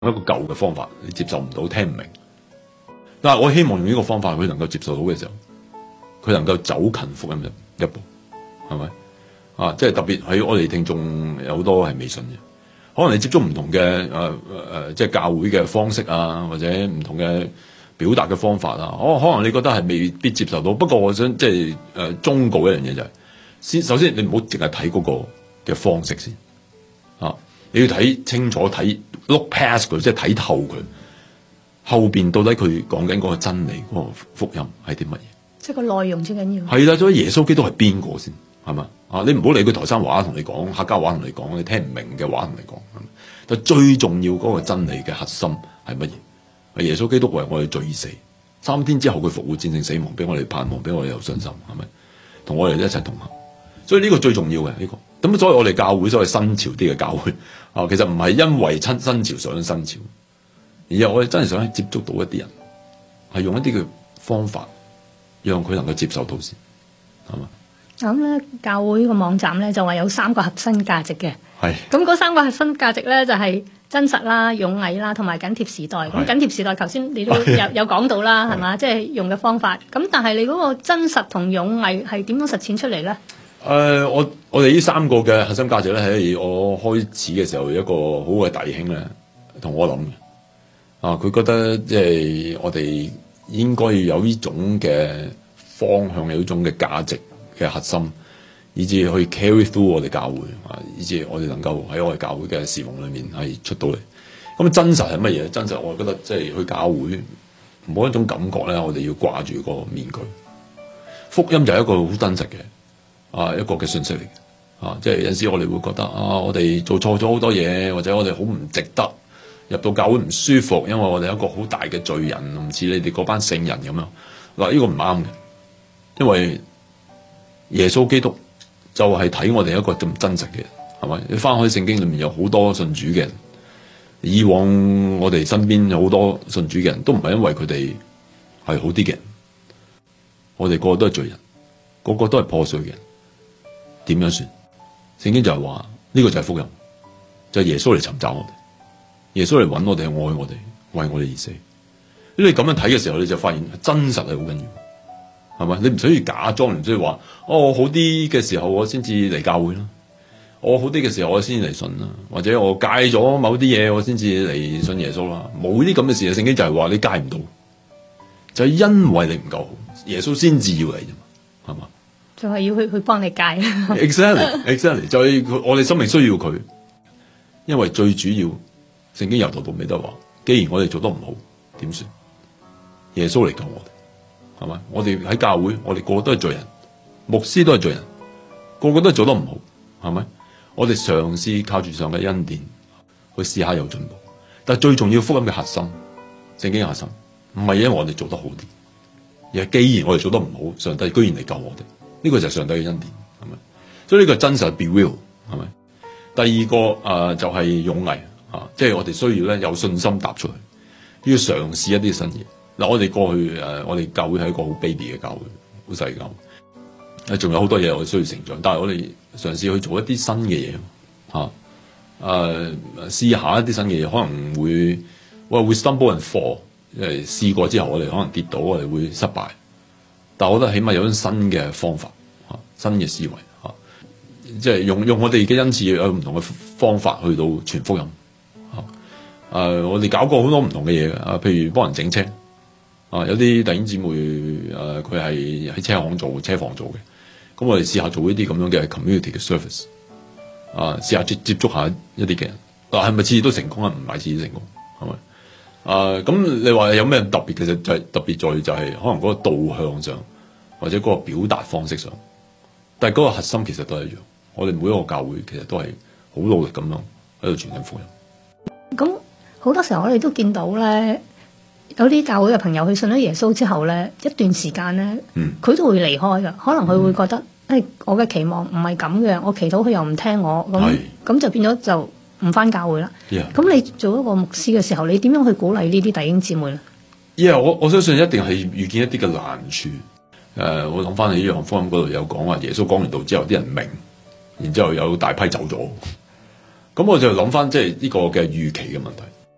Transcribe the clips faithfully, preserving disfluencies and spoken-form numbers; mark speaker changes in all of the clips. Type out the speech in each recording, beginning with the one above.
Speaker 1: 一個舊嘅方法，你接受唔到，聽唔明。但係我希望用呢個方法，佢能夠接受到嘅時候，佢能夠走近福音一一步，係咪？啊，即係特別喺我哋聽眾有好多係未信嘅，可能你接觸唔同嘅誒誒，即係教會嘅方式啊，或者唔同嘅表達嘅方法啊，可可能你覺得係未必接受到。不過我想即係誒忠告一樣嘢就係、是，先首先你唔好淨係睇嗰個嘅方式先，啊，你要睇清楚，睇 look past 佢，即係睇透佢後邊到底佢講緊嗰個真理嗰、嗰個福音係啲乜嘢？即係個內容最緊要。係啦，所以耶穌基督係邊個先？係嘛？啊，你唔好理佢台山話同你講，客家話同你講，你聽唔明嘅話同你講。但最重要嗰個真理嘅核心係乜嘢？耶穌基督為我哋罪死，三天之後佢復活戰勝死亡，俾我哋盼望，俾我哋有信心，係咪？同我哋一齊同行。所以呢個最重要嘅呢、呢個。咁所以我哋教會所謂新潮啲嘅教會啊，其實唔係因為親新潮上新潮，而係我哋真係想接觸到一啲人，係用一啲嘅方法，讓佢能夠接受到先，係嘛？
Speaker 2: 咁咧，教會個網站咧就話有三個核心價值嘅。
Speaker 1: 係。
Speaker 2: 咁嗰三個核心價值咧就係、是、真實啦、勇毅啦，同埋緊貼時代。咁緊貼時代，頭先你都有有講到啦，係嘛？即係、就是、用嘅方法。咁但係你嗰個真實同勇毅係點樣實踐出嚟咧？誒、
Speaker 1: 呃，我我哋呢三個嘅核心價值咧，喺我開始嘅時候，一個好嘅弟兄咧，同我諗嘅。啊，佢覺得即係我哋應該要有呢種嘅方向，有呢種嘅價值嘅核心，以至去 carry through 我哋教會啊，以至我哋能夠喺我哋教會嘅侍奉裏面係出到嚟。咁真實係乜嘢？真實我覺得即係去教會冇一種感覺咧，我哋要掛住個面具。福音就係一個好真實嘅啊一個嘅信息嚟嘅啊，即係有陣時我哋會覺得啊，我哋做錯咗好多嘢，或者我哋好唔值得入到教會唔舒服，因為我哋一個好大嘅罪人，唔似你哋嗰班聖人咁樣。嗱，呢個唔啱嘅，因為耶穌基督就係睇我哋一個咁真實嘅人，係咪？你翻開聖經裏面有好多信主嘅人，以往我哋身邊有好多信主嘅人都唔係因為佢哋係好啲嘅人，我哋個個都係罪人，個個都係破碎嘅人，點樣算？聖經就係話呢個就係福音，就係耶穌嚟尋找我哋，耶穌嚟揾我哋，愛我哋，為我哋而死。你咁樣睇嘅時候，你就發現真實係好緊要，係咪？你唔需要假裝，唔需要話哦，我好啲嘅時候我先至嚟教會啦，我好啲嘅時候我先至嚟信啦，或者我戒咗某啲嘢我先至嚟信耶穌啦。冇啲咁嘅事啊！聖經就係話你戒唔到，就係因為你唔夠好，耶穌先至要嚟啫嘛，係嘛？
Speaker 2: 就係要去去幫你戒。
Speaker 1: Exactly, exactly， 就係我哋生命需要佢，因為最主要聖經由頭到尾都話，既然我哋做得唔好，點算？耶穌嚟救我哋，係咪？我哋喺教會，我哋個個都係罪人，牧師都係罪人，個個都係做得唔好，係咪？我哋嘗試靠住上嘅恩典去試下有進步，但係最重要福音嘅核心，聖經嘅核心，唔係因為我哋做得好啲，而係既然我哋做得唔好，上帝居然嚟救我哋，呢個就係上帝嘅恩典，係咪？所以呢個真實 be real，係咪？第二個誒、呃、就係、是、勇毅啊，即係我哋需要咧有信心踏出去，要嘗試一啲新嘢。嗱，我哋過去誒、呃，我哋教會係一個好 baby 嘅教會，好細嘅教會，誒，仲有好多嘢我哋需要成長，但係我哋嘗試去做一啲新嘅嘢，吓、啊，誒、呃，試下一啲新嘅嘢，可能會，我會 stumble and fall，因為試過之後，我哋可能跌倒，我哋會失敗，但係我覺得起碼有種新嘅方法，吓、啊，新嘅思維，吓、啊，即係用用我哋嘅恩賜有唔同嘅方法去到傳福音，吓、啊，誒、呃，我哋搞過好多唔同嘅嘢嘅，啊，譬如幫人整車。啊，有啲弟兄姊妹誒，佢係喺車行做車房做嘅，咁我哋試下做一啲咁樣嘅 community 嘅 service，啊，試下接接觸下一啲嘅人，嗱，係咪次次都成功啊？唔係次次成功，係咪？啊，咁你話有咩特別？其實就係特別在於就係可能嗰個導向上，或者嗰個表達方式上，但係嗰個核心其實都係一樣。我哋每一個教會其實都係好努力咁樣喺度傳緊福音。
Speaker 2: 咁好多時候我哋都見到咧。有啲教會嘅朋友去信咗耶穌之後咧，一段時間咧，佢、嗯、都會離開㗎。可能佢會覺得，誒、嗯哎，我嘅期望唔係咁嘅，我祈禱佢又唔聽我，咁咁就變咗就唔返教會啦。咁、yeah. 你做一個牧師嘅時候，你點樣去鼓勵呢啲弟兄姊妹咧？
Speaker 1: 因、yeah, 為我我相信一定係遇見一啲嘅難處。誒、呃，我諗翻起約翰福音嗰度有講話，耶穌講完道之後，啲人明，然之後有大批走咗。咁我就諗翻即係呢個嘅預期嘅問題。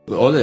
Speaker 1: 我哋